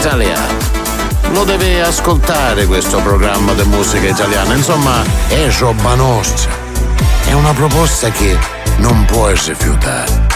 italiano. Lo devi ascoltare questo programma di musica italiana, insomma, è roba nostra. È una proposta che non puoi rifiutare.